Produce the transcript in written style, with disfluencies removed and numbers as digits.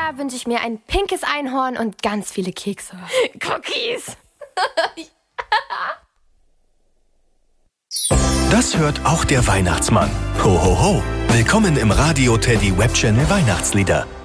Jahr wünsche ich mir ein pinkes Einhorn und ganz viele Kekse. Cookies! Das hört auch der Weihnachtsmann. Ho, ho, ho. Willkommen im Radio Teddy Webchannel Weihnachtslieder.